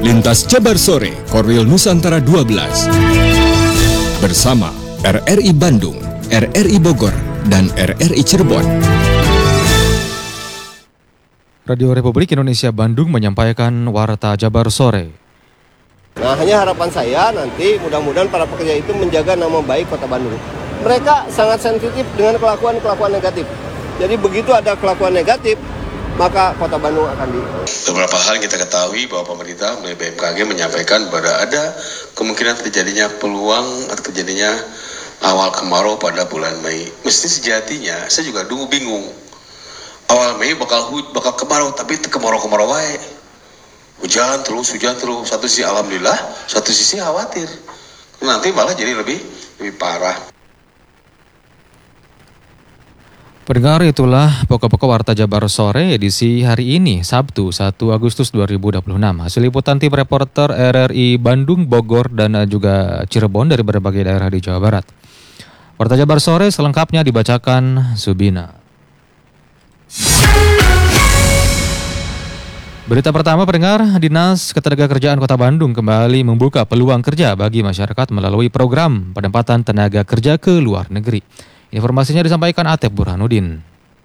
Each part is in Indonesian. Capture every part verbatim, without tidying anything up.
Lintas Jabar Sore, Korwil Nusantara dua belas. Bersama R R I Bandung, R R I Bogor, dan R R I Cirebon. Radio Republik Indonesia Bandung menyampaikan Warta Jabar Sore. Nah, hanya harapan saya nanti mudah-mudahan para pekerja itu menjaga nama baik Kota Bandung. Mereka sangat sensitif dengan kelakuan-kelakuan negatif. Jadi begitu ada kelakuan negatif, maka Kota Bandung akan di... Beberapa hal kita ketahui bahwa pemerintah melalui B M K G menyampaikan bahwa ada kemungkinan terjadinya peluang atau terjadinya awal kemarau pada bulan Mei. Mesti sejatinya, saya juga dulu bingung. Awal Mei bakal hu- bakal kemarau, tapi kemarau-kemarau baik. Hujan terus, hujan terus. Satu sisi alhamdulillah, satu sisi khawatir. Nanti malah jadi lebih lebih parah. Pendengar, itulah pokok-pokok Warta Jabar Sore edisi hari ini, Sabtu satu Agustus dua ribu dua puluh enam. Hasil liputan tim reporter R R I Bandung, Bogor, dan juga Cirebon dari berbagai daerah di Jawa Barat. Warta Jabar Sore selengkapnya dibacakan Subina. Berita pertama, pendengar, Dinas Ketenagakerjaan Kota Bandung kembali membuka peluang kerja bagi masyarakat melalui program penempatan tenaga kerja ke luar negeri. Informasinya disampaikan Atep Burhanuddin.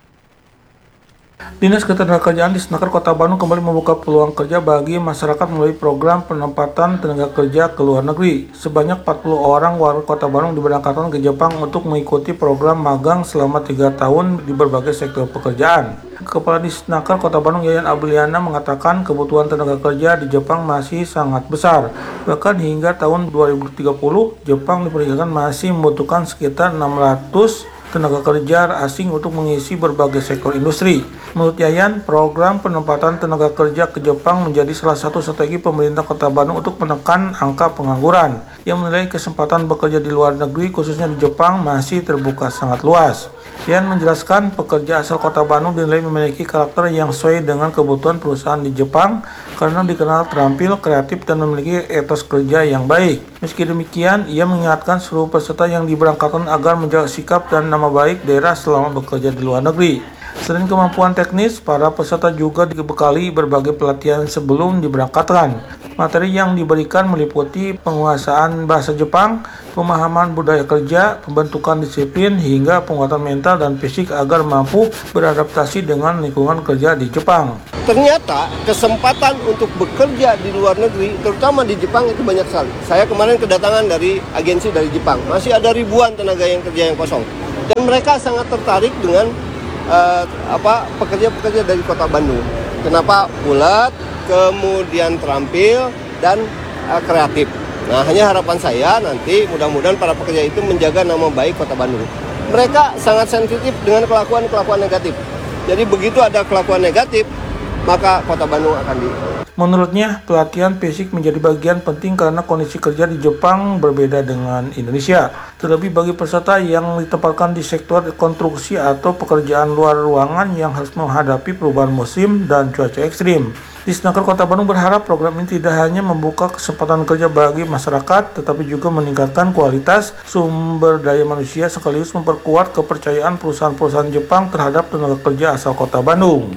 Dinas Ketenagakerjaan Disnaker Kota Bandung kembali membuka peluang kerja bagi masyarakat melalui program penempatan tenaga kerja ke luar negeri. Sebanyak empat puluh orang warga Kota Bandung diberangkatkan ke Jepang untuk mengikuti program magang selama tiga tahun di berbagai sektor pekerjaan. Kepala Disnaker Kota Bandung Yayan Abliana mengatakan kebutuhan tenaga kerja di Jepang masih sangat besar. Bahkan hingga tahun dua ribu tiga puluh, Jepang diperkirakan masih membutuhkan sekitar enam ratus tenaga kerja asing untuk mengisi berbagai sektor industri. Menurut Yayan, program penempatan tenaga kerja ke Jepang menjadi salah satu strategi pemerintah Kota Bandung untuk menekan angka pengangguran. Ia menilai kesempatan bekerja di luar negeri, khususnya di Jepang, masih terbuka sangat luas. Yayan menjelaskan pekerja asal Kota Bandung dinilai memiliki karakter yang sesuai dengan kebutuhan perusahaan di Jepang karena dikenal terampil, kreatif, dan memiliki etos kerja yang baik. Meski demikian, ia mengingatkan seluruh peserta yang diberangkatkan agar menjaga sikap dan nama baik daerah selama bekerja di luar negeri. Selain kemampuan teknis, para peserta juga dibekali berbagai pelatihan sebelum diberangkatkan. Materi yang diberikan meliputi penguasaan bahasa Jepang, pemahaman budaya kerja, pembentukan disiplin, hingga penguatan mental dan fisik agar mampu beradaptasi dengan lingkungan kerja di Jepang. Ternyata kesempatan untuk bekerja di luar negeri, terutama di Jepang, itu banyak sekali. Saya kemarin kedatangan dari agensi dari Jepang, masih ada ribuan tenaga yang kerja yang kosong. Dan mereka sangat tertarik dengan uh, apa pekerja-pekerja dari Kota Bandung. Kenapa? Bulat, kemudian terampil, dan uh, kreatif. Nah, hanya harapan saya nanti mudah-mudahan para pekerja itu menjaga nama baik Kota Bandung. Mereka sangat sensitif dengan kelakuan-kelakuan negatif. Jadi begitu ada kelakuan negatif, maka Kota Bandung akan di... Menurutnya, pelatihan fisik menjadi bagian penting karena kondisi kerja di Jepang berbeda dengan Indonesia. Terlebih bagi peserta yang ditempatkan di sektor konstruksi atau pekerjaan luar ruangan yang harus menghadapi perubahan musim dan cuaca ekstrim. Disnaker Kota Bandung berharap program ini tidak hanya membuka kesempatan kerja bagi masyarakat, tetapi juga meningkatkan kualitas sumber daya manusia sekaligus memperkuat kepercayaan perusahaan-perusahaan Jepang terhadap tenaga kerja asal Kota Bandung.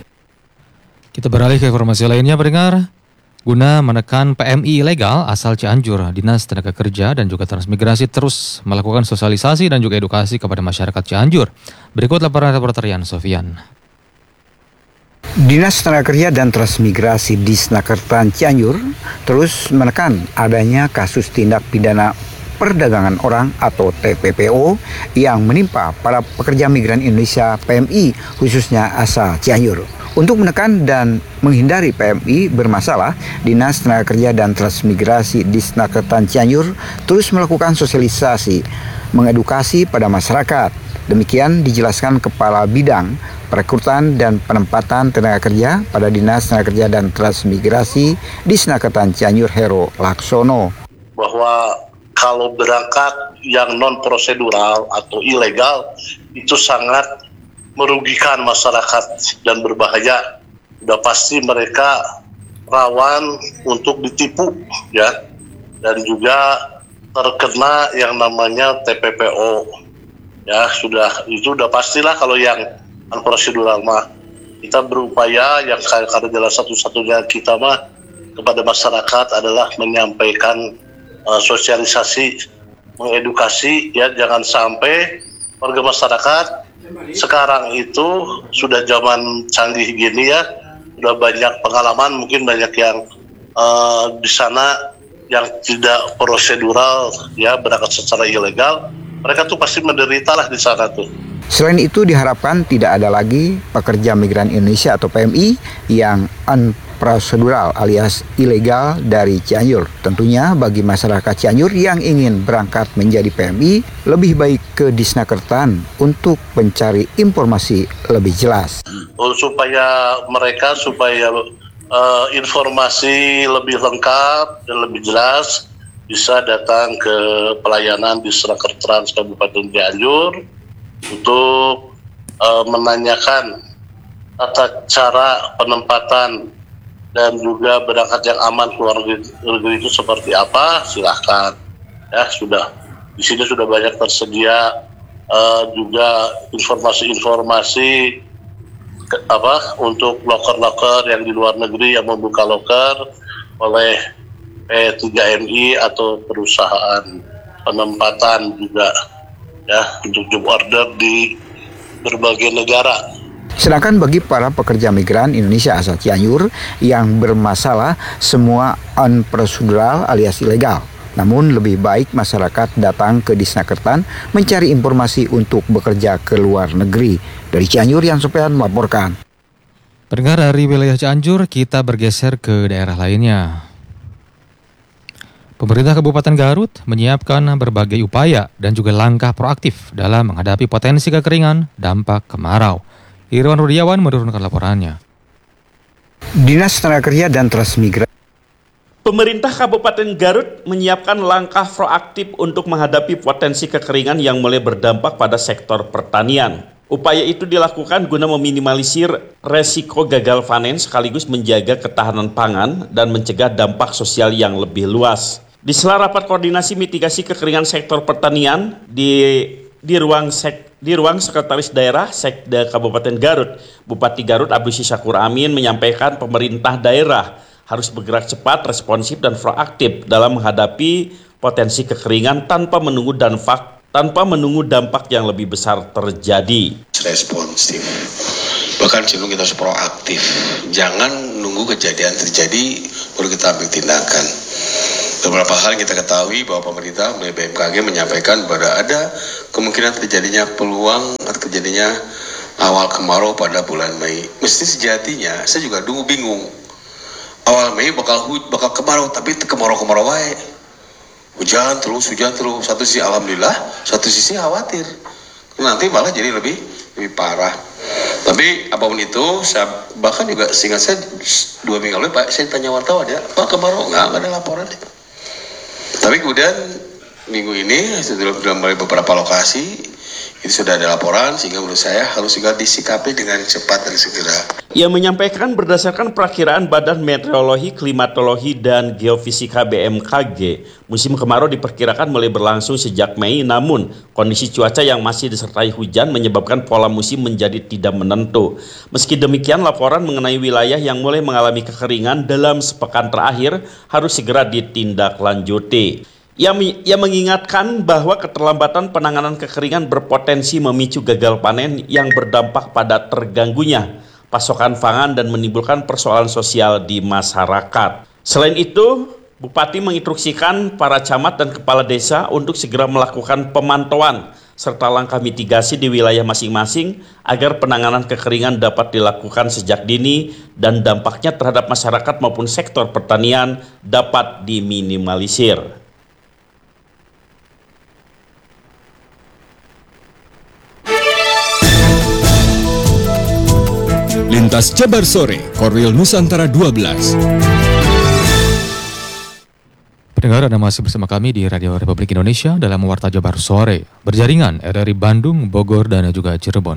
Kita beralih ke informasi lainnya, pendengar. Guna menekan P M I ilegal asal Cianjur, Dinas Tenaga Kerja dan juga Transmigrasi terus melakukan sosialisasi dan juga edukasi kepada masyarakat Cianjur. Berikut laporan reporter Yan Sofian. Dinas Tenaga Kerja dan Transmigrasi Disnaker Cianjur terus menekan adanya kasus tindak pidana perdagangan orang atau T P P O yang menimpa para pekerja migran Indonesia P M I khususnya asal Cianjur. Untuk menekan dan menghindari P M I bermasalah, Dinas Tenaga Kerja dan Transmigrasi Disnaker Cianjur terus melakukan sosialisasi, mengedukasi pada masyarakat. Demikian dijelaskan Kepala Bidang Perekrutan dan Penempatan Tenaga Kerja pada Dinas Tenaga Kerja dan Transmigrasi Disnaker Cianjur, Hero Laksono. Bahwa kalau berangkat yang non-prosedural atau ilegal itu sangat merugikan masyarakat dan berbahaya. Sudah pasti mereka rawan untuk ditipu, ya, dan juga terkena yang namanya T P P O. Ya, sudah itu sudah pastilah kalau yang non prosedural mah kita berupaya yang karena jalan satu-satunya kita mah kepada masyarakat adalah menyampaikan uh, sosialisasi, mengedukasi, ya, jangan sampai warga masyarakat sekarang itu sudah zaman canggih gini ya, sudah banyak pengalaman, mungkin banyak yang uh, di sana yang tidak prosedural, ya, berangkat secara ilegal, mereka tuh pasti menderita lah di sana tuh. Selain itu diharapkan tidak ada lagi pekerja migran Indonesia atau P M I yang unprosedural alias ilegal dari Cianjur. Tentunya bagi masyarakat Cianjur yang ingin berangkat menjadi P M I, lebih baik ke Disnakertan untuk mencari informasi lebih jelas. Supaya mereka, supaya uh, informasi lebih lengkap dan lebih jelas, bisa datang ke pelayanan Disnakertan Kabupaten Cianjur untuk uh, menanyakan tata cara penempatan dan juga berangkat yang aman ke luar negeri itu seperti apa. Silahkan, ya, sudah di sini sudah banyak tersedia uh, juga informasi-informasi ke, apa untuk loker-loker yang di luar negeri yang membuka loker oleh P tiga M I atau perusahaan penempatan juga, ya, untuk job order di berbagai negara. Sedangkan bagi para pekerja migran Indonesia asal Cianjur yang bermasalah, semua unprosedural alias ilegal. Namun lebih baik masyarakat datang ke Disnakertan mencari informasi untuk bekerja ke luar negeri. Dari Cianjur, Yan Sopean melaporkan. Pendengar, dari wilayah Cianjur kita bergeser ke daerah lainnya. Pemerintah Kabupaten Garut menyiapkan berbagai upaya dan juga langkah proaktif dalam menghadapi potensi kekeringan dampak kemarau. Irwan Rudiawan menurunkan laporannya. Dinas Tenaga Kerja dan Transmigrasi. Pemerintah Kabupaten Garut menyiapkan langkah proaktif untuk menghadapi potensi kekeringan yang mulai berdampak pada sektor pertanian. Upaya itu dilakukan guna meminimalisir resiko gagal panen sekaligus menjaga ketahanan pangan dan mencegah dampak sosial yang lebih luas. Di sela rapat koordinasi mitigasi kekeringan sektor pertanian di di ruang sek, di ruang Sekretaris Daerah Sekda Kabupaten Garut, Bupati Garut Abdusi Syakur Amin menyampaikan pemerintah daerah harus bergerak cepat, responsif dan proaktif dalam menghadapi potensi kekeringan tanpa menunggu dampak tanpa menunggu dampak yang lebih besar terjadi. Responsif, bahkan cenderung kita harus proaktif. Jangan nunggu kejadian terjadi baru kita ambil tindakan. Beberapa hal kita ketahui bahwa pemerintah melalui B M K G menyampaikan bahwa ada kemungkinan terjadinya peluang atau terjadinya awal kemarau pada bulan Mei. Mesti sejatinya saya juga dulu bingung. Awal Mei bakal bakal kemarau, tapi kemarau-kemarau wae. Hujan terus, hujan terus. Satu sisi alhamdulillah, satu sisi khawatir. Nanti malah jadi lebih lebih parah. Tapi apapun itu, saya bahkan juga seingat saya dua minggu lalu Pak, saya tanya wartawan ya, Pak kemarau nggak, nggak ada laporan ya. Tapi kemudian minggu ini sudah mulai beberapa lokasi itu sudah ada laporan, sehingga menurut saya harus juga disikapi dengan cepat dan segera. Ia menyampaikan berdasarkan perakiraan Badan Meteorologi, Klimatologi, dan Geofisika B M K G, musim kemarau diperkirakan mulai berlangsung sejak Mei, namun kondisi cuaca yang masih disertai hujan menyebabkan pola musim menjadi tidak menentu. Meski demikian, laporan mengenai wilayah yang mulai mengalami kekeringan dalam sepekan terakhir harus segera ditindaklanjuti. Ia, ia mengingatkan bahwa keterlambatan penanganan kekeringan berpotensi memicu gagal panen yang berdampak pada terganggunya pasokan pangan dan menimbulkan persoalan sosial di masyarakat. Selain itu, Bupati menginstruksikan para camat dan kepala desa untuk segera melakukan pemantauan serta langkah mitigasi di wilayah masing-masing agar penanganan kekeringan dapat dilakukan sejak dini dan dampaknya terhadap masyarakat maupun sektor pertanian dapat diminimalisir. Lintas Jabar Sore, Korwil Nusantara dua belas. Pendengar, Anda masih bersama kami di Radio Republik Indonesia dalam Warta Jabar Sore, berjaringan R R I Bandung, Bogor, dan juga Cirebon.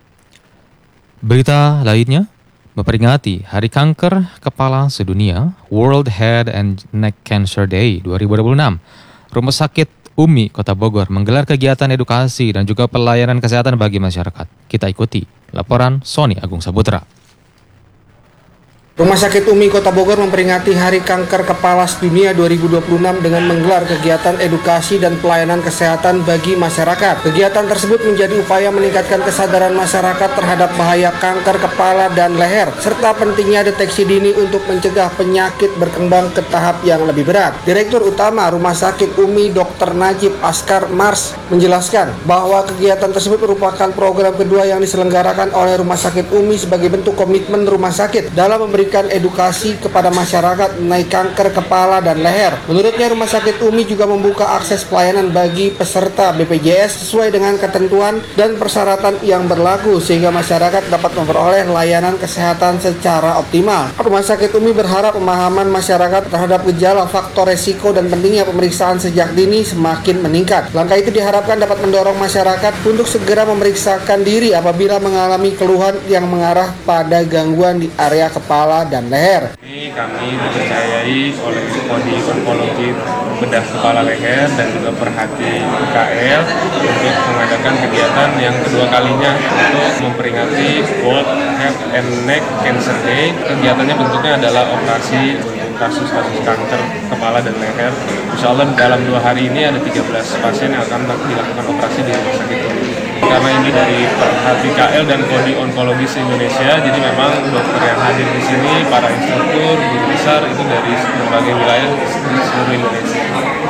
Berita lainnya, memperingati Hari Kanker Kepala Sedunia, World Head and Neck Cancer Day dua ribu dua puluh enam, Rumah Sakit Umi Kota Bogor menggelar kegiatan edukasi dan juga pelayanan kesehatan bagi masyarakat. Kita ikuti laporan Sony Agung Saputra. Rumah Sakit U M I Kota Bogor memperingati Hari Kanker Kepala Sedunia dua ribu dua puluh enam dengan menggelar kegiatan edukasi dan pelayanan kesehatan bagi masyarakat. Kegiatan tersebut menjadi upaya meningkatkan kesadaran masyarakat terhadap bahaya kanker kepala dan leher, serta pentingnya deteksi dini untuk mencegah penyakit berkembang ke tahap yang lebih berat. Direktur Utama Rumah Sakit U M I Dokter Najib Askar Mars menjelaskan bahwa kegiatan tersebut merupakan program kedua yang diselenggarakan oleh Rumah Sakit U M I sebagai bentuk komitmen rumah sakit dalam memberi memberikan edukasi kepada masyarakat mengenai kanker kepala dan leher. Menurutnya, Rumah Sakit U M I juga membuka akses pelayanan bagi peserta B P J S sesuai dengan ketentuan dan persyaratan yang berlaku sehingga masyarakat dapat memperoleh layanan kesehatan secara optimal. Rumah Sakit U M I berharap pemahaman masyarakat terhadap gejala, faktor resiko, dan pentingnya pemeriksaan sejak dini semakin meningkat. Langkah itu diharapkan dapat mendorong masyarakat untuk segera memeriksakan diri apabila mengalami keluhan yang mengarah pada gangguan di area kepala dan leher. Ini kami dipercayai oleh Prodi Onkologi Bedah Kepala Leher dan juga Perhati K L untuk mengadakan kegiatan yang kedua kalinya untuk memperingati World Head and Neck Cancer Day. Kegiatannya bentuknya adalah operasi untuk kasus-kasus kanker kepala dan leher. Insya Allah dalam dua hari ini ada tiga belas pasien yang akan dilakukan operasi di rumah sakit ini. Karena ini dari Perhati K L dan Prodi Onkologi Indonesia, jadi memang dokter yang hadir di sini, para instruktur, guru besar itu dari berbagai wilayah di seluruh Indonesia.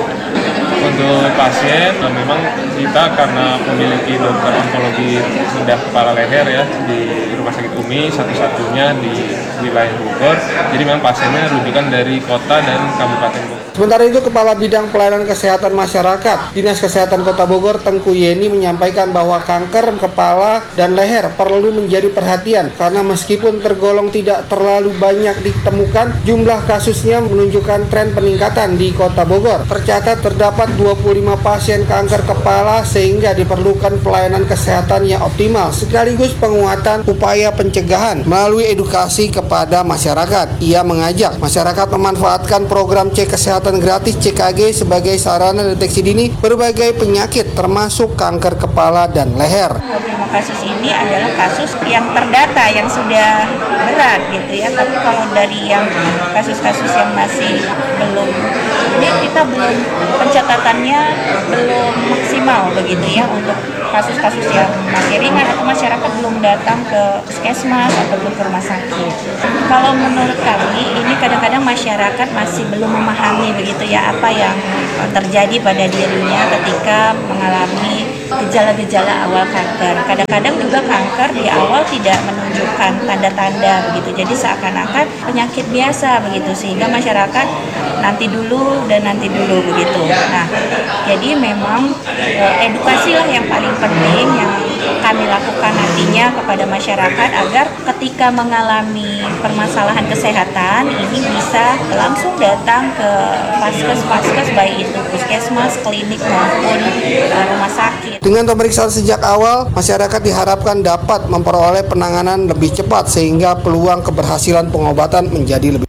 Untuk pasien, nah memang kita karena memiliki dokter onkologi bedah kepala leher ya di Rumah Sakit U M I satu-satunya di wilayah Bogor, jadi memang pasiennya rujukan dari kota dan kabupaten Bogor. Sementara itu, Kepala Bidang Pelayanan Kesehatan Masyarakat Dinas Kesehatan Kota Bogor, Tengku Yeni, menyampaikan bahwa kanker kepala dan leher perlu menjadi perhatian karena meskipun tergolong tidak terlalu banyak ditemukan, jumlah kasusnya menunjukkan tren peningkatan di Kota Bogor. Tercatat terdapat dua puluh lima pasien kanker kepala sehingga diperlukan pelayanan kesehatan yang optimal sekaligus penguatan upaya pencegahan melalui edukasi kepada masyarakat. Ia mengajak masyarakat memanfaatkan program cek kesehatan gratis C K G sebagai sarana deteksi dini berbagai penyakit termasuk kanker kepala dan leher. dua puluh lima kasus ini adalah kasus yang terdata yang sudah berat gitu ya, tapi kalau dari yang kasus-kasus yang masih belum, ini kita belum, pencatatannya belum maksimal begitu ya untuk kasus-kasus yang masih ringan atau masyarakat belum datang ke puskesmas ataupun ke rumah sakit. Kalau menurut kami ini kadang-kadang masyarakat masih belum memahami begitu ya apa yang terjadi pada dirinya ketika mengalami gejala-gejala awal kanker. Kadang-kadang juga kanker di awal tidak menunjukkan tanda-tanda begitu, jadi seakan-akan penyakit biasa begitu sehingga masyarakat nanti dulu dan nanti dulu begitu. Nah, jadi memang edukasi lah yang paling penting yang kami lakukan nantinya kepada masyarakat agar ketika mengalami permasalahan kesehatan ini bisa langsung datang ke paskes-paskes baik itu puskesmas, klinik maupun uh, rumah sakit. Dengan pemeriksaan sejak awal, masyarakat diharapkan dapat memperoleh penanganan lebih cepat sehingga peluang keberhasilan pengobatan menjadi lebih.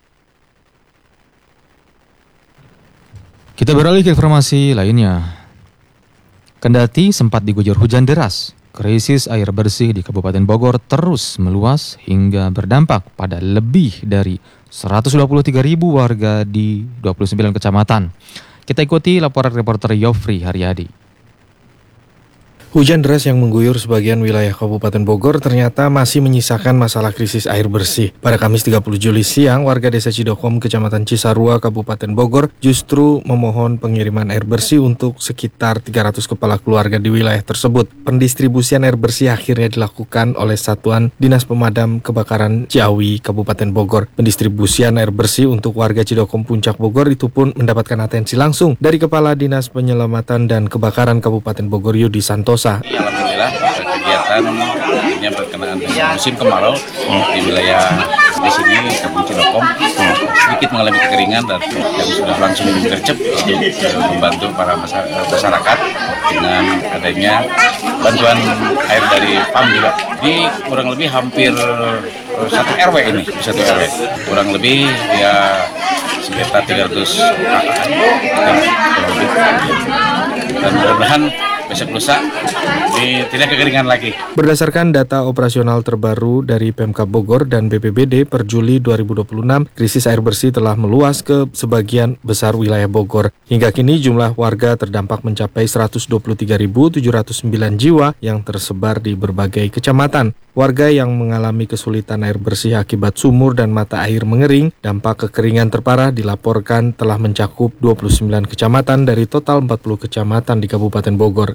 Kita beralih ke informasi lainnya. Kendati sempat diguyur hujan deras, krisis air bersih di Kabupaten Bogor terus meluas hingga berdampak pada lebih dari seratus dua puluh tiga ribu warga di dua puluh sembilan kecamatan. Kita ikuti laporan reporter Yofri Haryadi. Hujan deras yang mengguyur sebagian wilayah Kabupaten Bogor ternyata masih menyisakan masalah krisis air bersih. Pada Kamis tiga puluh Juli siang, warga desa Cidokom, Kecamatan Cisarua, Kabupaten Bogor justru memohon pengiriman air bersih untuk sekitar tiga ratus kepala keluarga di wilayah tersebut. Pendistribusian air bersih akhirnya dilakukan oleh Satuan Dinas Pemadam Kebakaran Ciawi, Kabupaten Bogor. Pendistribusian air bersih untuk warga Cidokom Puncak Bogor itu pun mendapatkan atensi langsung dari Kepala Dinas Penyelamatan dan Kebakaran Kabupaten Bogor Yudi Santosa. Alhamdulillah kegiatan yang berkenaan dengan musim kemarau di wilayah di sini Kampung Cidokom sedikit mengalami kekeringan dan yang sudah langsung gercep untuk membantu para masyarakat dengan adanya bantuan air dari P A M juga. Di kurang lebih hampir satu R W ini, satu R W kurang lebih ya sekitar tiga ratus kakak dan mudah-mudahan besok lusa di, tidak kekeringan lagi. Berdasarkan data operasional terbaru dari Pemkab Bogor dan B P B D per Juli dua ribu dua puluh enam, krisis air bersih telah meluas ke sebagian besar wilayah Bogor. Hingga kini jumlah warga terdampak mencapai seratus dua puluh tiga ribu tujuh ratus sembilan jiwa yang tersebar di berbagai kecamatan. Warga yang mengalami kesulitan air bersih akibat sumur dan mata air mengering, dampak kekeringan terparah dilaporkan telah mencakup dua puluh sembilan kecamatan dari total empat puluh kecamatan di Kabupaten Bogor.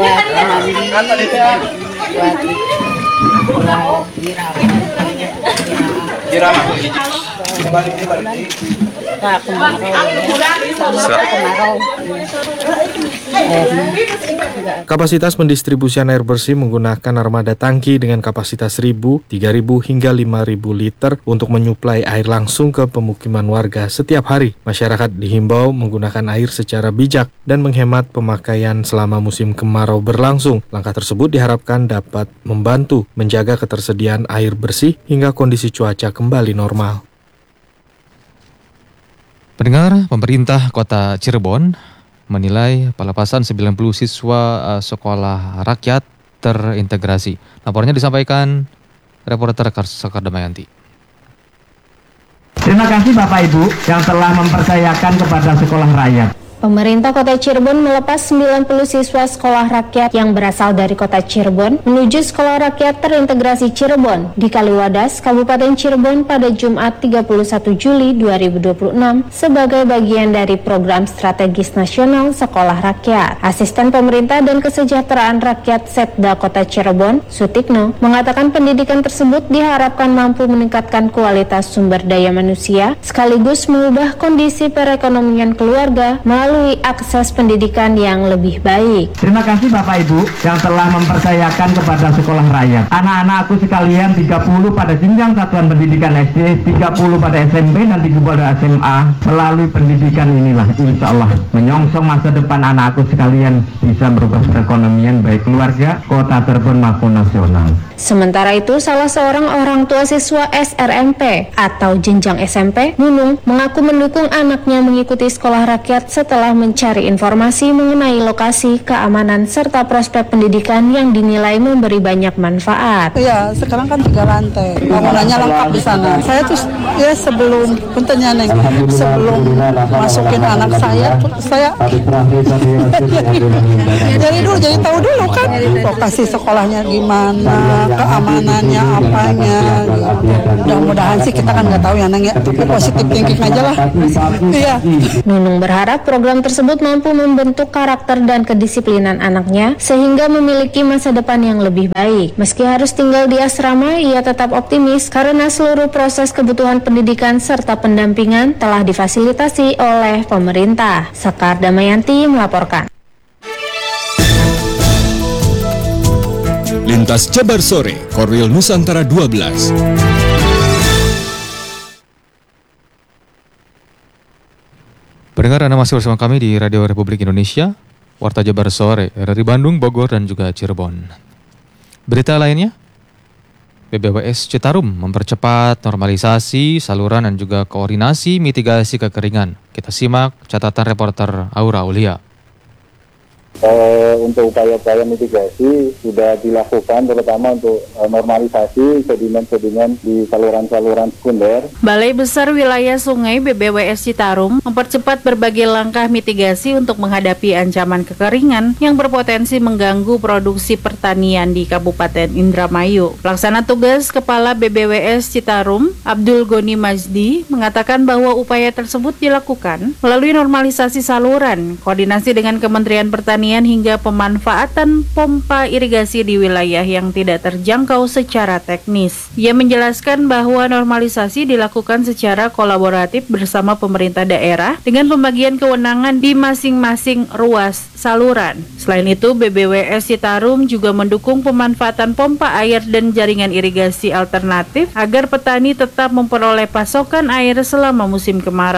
Kapasitas pendistribusian air bersih menggunakan armada tangki dengan kapasitas seribu, tiga ribu hingga lima ribu liter untuk menyuplai air langsung ke pemukiman warga setiap hari. Masyarakat dihimbau menggunakan air secara bijak dan menghemat pemakaian selama musim kemarau berlangsung. Langkah tersebut diharapkan dapat membantu menjaga ketersediaan air bersih hingga kondisi cuaca kembali normal. Pendengar, pemerintah Kota Cirebon menilai pelepasan sembilan puluh siswa uh, sekolah rakyat terintegrasi. Laporannya disampaikan reporter Sekar Damayanti. Terima kasih Bapak Ibu yang telah mempercayakan kepada sekolah rakyat. Pemerintah Kota Cirebon melepas sembilan puluh siswa sekolah rakyat yang berasal dari Kota Cirebon menuju Sekolah Rakyat Terintegrasi Cirebon di Kaliwadas, Kabupaten Cirebon pada Jumat tiga puluh satu Juli dua ribu dua puluh enam sebagai bagian dari Program Strategis Nasional Sekolah Rakyat. Asisten Pemerintah dan Kesejahteraan Rakyat Setda Kota Cirebon, Sutikno, mengatakan pendidikan tersebut diharapkan mampu meningkatkan kualitas sumber daya manusia sekaligus mengubah kondisi perekonomian keluarga melalui melalui akses pendidikan yang lebih baik. Terima kasih Bapak Ibu yang telah mempercayakan kepada sekolah rakyat. Anak-anakku sekalian tiga puluh pada jenjang satuan pendidikan S D, tiga puluh pada S M P dan tiga puluh pada S M A. Melalui pendidikan inilah insya Allah menyongsong masa depan anakku sekalian bisa merubah perekonomian baik keluarga, kota Cirebon maupun nasional. Sementara itu, salah seorang orang tua siswa S R M P atau jenjang S M P, Nunung, mengaku mendukung anaknya mengikuti sekolah rakyat setelah mencari informasi mengenai lokasi, keamanan, serta prospek pendidikan yang dinilai memberi banyak manfaat. Iya, sekarang kan tiga lantai, bangunannya lengkap di sana. Saya tuh ya sebelum puntennya neng, sebelum masukin anak saya, tuh saya dari dulu jadi tahu dulu kan lokasi sekolahnya gimana, keamanannya apanya. Mudah-mudahan sih kita kan nggak tahu ya neng ya, tapi positif thinking aja lah. Iya. Nunung berharap program tersebut mampu membentuk karakter dan kedisiplinan anaknya sehingga memiliki masa depan yang lebih baik. Meski harus tinggal di asrama, ia tetap optimis karena seluruh proses kebutuhan pendidikan serta pendampingan telah difasilitasi oleh pemerintah. Sekar Damayanti melaporkan. Lintas Jabar Sore, Korwil Nusantara dua belas. Pendengar, Anda masih bersama kami di Radio Republik Indonesia, Warta Jabar Sore, R R I Bandung, Bogor, dan juga Cirebon. Berita lainnya, B B W S Citarum mempercepat normalisasi, saluran, dan juga koordinasi mitigasi kekeringan. Kita simak catatan reporter Aura Aulia. Uh, untuk upaya-upaya mitigasi sudah dilakukan, terutama untuk uh, normalisasi sedimen-sedimen di saluran-saluran sekunder. Balai Besar Wilayah Sungai B B W S Citarum mempercepat berbagai langkah mitigasi untuk menghadapi ancaman kekeringan yang berpotensi mengganggu produksi pertanian di Kabupaten Indramayu. Pelaksana tugas Kepala B B W S Citarum, Abdul Goni Majdi, mengatakan bahwa upaya tersebut dilakukan melalui normalisasi saluran, koordinasi dengan Kementerian Pertanian hingga pemanfaatan pompa irigasi di wilayah yang tidak terjangkau secara teknis. Ia menjelaskan bahwa normalisasi dilakukan secara kolaboratif bersama pemerintah daerah dengan pembagian kewenangan di masing-masing ruas saluran. Selain itu, B B W S Citarum juga mendukung pemanfaatan pompa air dan jaringan irigasi alternatif agar petani tetap memperoleh pasokan air selama musim kemarau.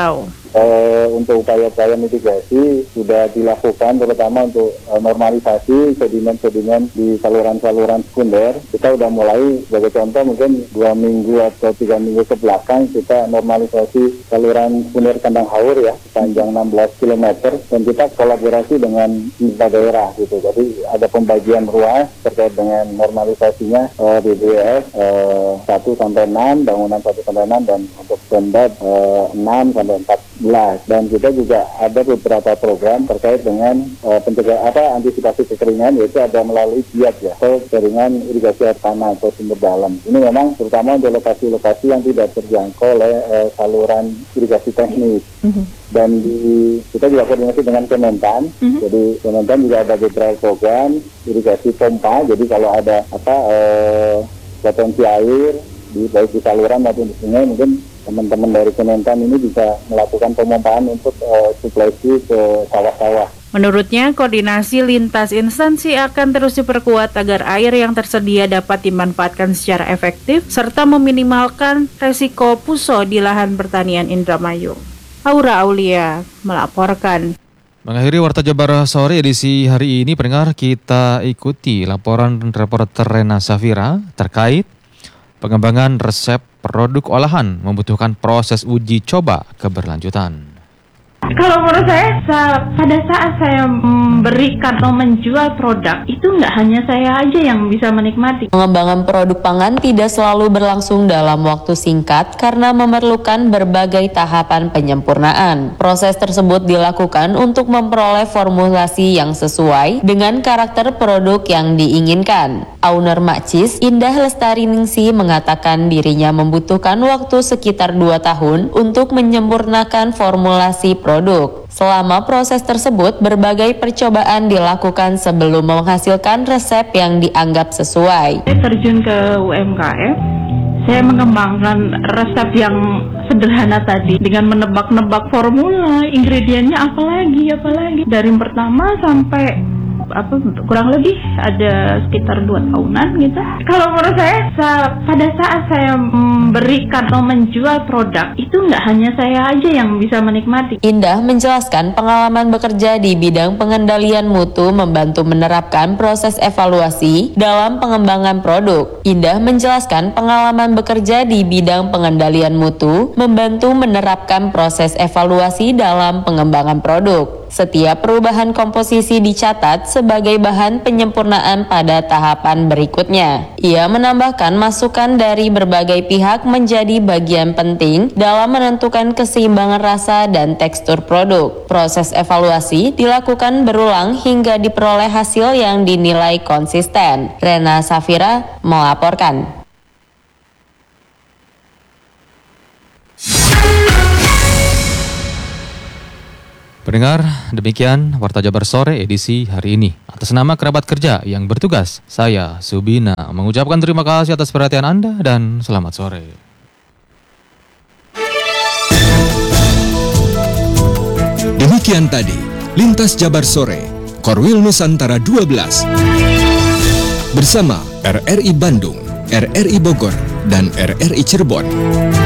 Uh, untuk upaya-upaya mitigasi sudah dilakukan, terutama untuk uh, normalisasi sedimen-sedimen di saluran-saluran sekunder. Kita sudah mulai, sebagai contoh mungkin dua minggu atau tiga minggu ke belakang kita normalisasi saluran sekunder Kandang Haur ya, sepanjang enam belas kilometer, dan kita kolaborasi dengan pemerintah daerah gitu. Jadi ada pembagian ruas terkait dengan normalisasinya uh, B B W S uh, satu sampai enam, bangunan satu sampai enam, dan untuk standar uh, enam sampai empat belas. Dan kita juga ada beberapa program terkait dengan uh, pencegahan apa antisipasi kekeringan, yaitu ada melalui G I A T ya, atau jaringan irigasi air tanah atau sumber dalam. Ini memang terutama untuk lokasi-lokasi yang tidak terjangkau oleh uh, saluran irigasi teknis. Mm-hmm. Dan di, kita juga koordinasi dengan Kementan. Mm-hmm. Jadi Kementan juga ada beberapa program irigasi pompa. Jadi kalau ada apa uh, potensi air di baik di saluran maupun di sungai, mungkin teman-teman dari Kementan ini bisa melakukan pemompaan untuk uh, suplai ke sawah-sawah. Menurutnya, koordinasi lintas instansi akan terus diperkuat agar air yang tersedia dapat dimanfaatkan secara efektif serta meminimalkan resiko puso di lahan pertanian Indramayu. Aura Aulia melaporkan. Mengakhiri Warta Jabar Sore edisi hari ini, pendengar, kita ikuti laporan reporter Rena Safira terkait pengembangan resep produk olahan membutuhkan proses uji coba keberlanjutan. Kalau menurut saya, pada saat saya memberikan atau menjual produk, itu nggak hanya saya aja yang bisa menikmati. Pengembangan produk pangan tidak selalu berlangsung dalam waktu singkat karena memerlukan berbagai tahapan penyempurnaan. Proses tersebut dilakukan untuk memperoleh formulasi yang sesuai dengan karakter produk yang diinginkan. Owner Makcis, Indah Lestari Ningsi, mengatakan dirinya membutuhkan waktu sekitar dua tahun untuk menyempurnakan formulasi produk. Produk. Selama proses tersebut, berbagai percobaan dilakukan sebelum menghasilkan resep yang dianggap sesuai. Saya terjun ke U M K M, saya mengembangkan resep yang sederhana tadi dengan menebak-nebak formula, ingredientnya apa lagi, apa lagi. Dari yang pertama sampai apa kurang lebih ada sekitar dua tahunan gitu. Kalau menurut saya, pada saat saya memberikan atau menjual produk, itu nggak hanya saya aja yang bisa menikmati. Indah menjelaskan pengalaman bekerja di bidang pengendalian mutu membantu menerapkan proses evaluasi dalam pengembangan produk. Indah menjelaskan pengalaman bekerja di bidang pengendalian mutu membantu menerapkan proses evaluasi dalam pengembangan produk. Setiap perubahan komposisi dicatat sebagai bahan penyempurnaan pada tahapan berikutnya. Ia menambahkan masukan dari berbagai pihak menjadi bagian penting dalam menentukan keseimbangan rasa dan tekstur produk. Proses evaluasi dilakukan berulang hingga diperoleh hasil yang dinilai konsisten. Rena Safira melaporkan. Pendengar, demikian Warta Jabar Sore edisi hari ini. Atas nama kerabat kerja yang bertugas, saya Subina mengucapkan terima kasih atas perhatian Anda dan selamat sore. Demikian tadi Lintas Jabar Sore, Korwil Nusantara dua belas. Bersama R R I Bandung, R R I Bogor, dan R R I Cirebon.